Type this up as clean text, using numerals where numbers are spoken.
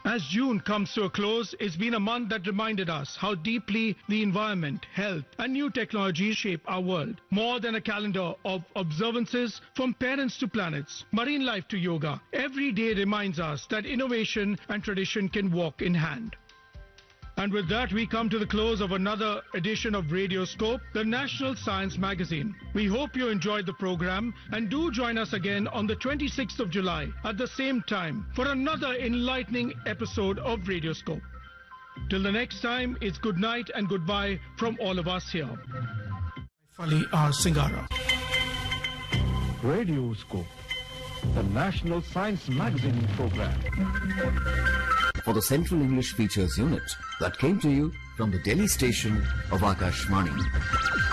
As June comes to a close, it's been a month that reminded us how deeply the environment, health, and new technologies shape our world. More than a calendar of observances, from parents to planets, marine life to yoga, every day reminds us that innovation and tradition can walk in hand. And with that, we come to the close of another edition of Radioscope, the National Science Magazine. We hope you enjoyed the program and do join us again on the 26th of July at the same time for another enlightening episode of Radioscope. Till the next time, it's good night and goodbye from all of us here. Fali R. Singara. Radioscope, the National Science Magazine program. For the Central English Features Unit that came to you from the Delhi station of Akashvani.